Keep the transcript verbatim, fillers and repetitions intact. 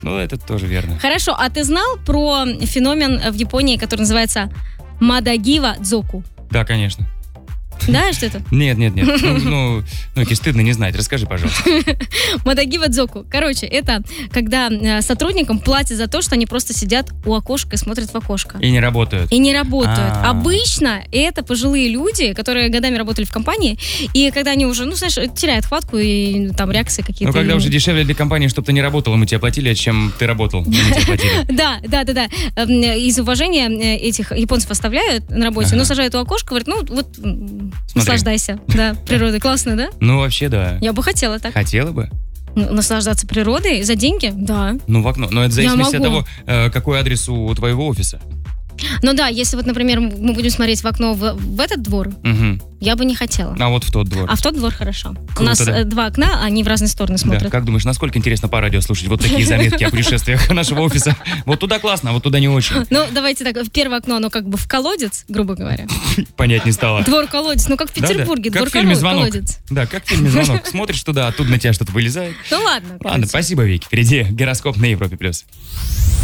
Ну, это тоже верно. Хорошо, а ты знал про феномен в Японии, который называется Мадагива Дзоку? Да, конечно. Да, что это? Нет, нет, нет. Ну, ну, ну, Ки, стыдно не знать. Расскажи, пожалуйста. Мадагива Дзоку. Короче, это когда э, сотрудникам платят за то, что они просто сидят у окошка и смотрят в окошко. И не работают. И не работают. А-а-а. Обычно это пожилые люди, которые годами работали в компании, и когда они уже, ну, знаешь, теряют хватку и там реакции какие-то. Ну, когда уже дешевле для компании, чтобы ты не работал, мы тебе платили, чем ты работал. Мы тебе платили. Да, да, да, да. Из уважения этих японцев оставляют на работе, но сажают у окошка, говорят, ну, вот наслаждайся. Да, природой. Классно, да? Ну, вообще, да. Я бы хотела так. Хотела бы? Наслаждаться природой за деньги? Да. Ну, в окно. Но это в зависимости от того, какой адрес у твоего офиса. Ну да, если вот, например, мы будем смотреть в окно в, в этот двор, угу. я бы не хотела. А вот в тот двор. А в тот двор хорошо. Круто, у нас да? два окна, они в разные стороны смотрят. Да. Как думаешь, насколько интересно по радио слушать вот такие заметки о путешествиях нашего офиса? Вот туда классно, а вот туда не очень. Ну, давайте так, первое окно, оно как бы в колодец, грубо говоря. Понять не стало. Двор-колодец, ну как в Петербурге, двор-колодец. Да, как в фильме «Звонок». Смотришь туда, оттуда на тебя что-то вылезает. Ну ладно. Ладно, спасибо, Вики. Впереди гороскоп на Европе+. плюс.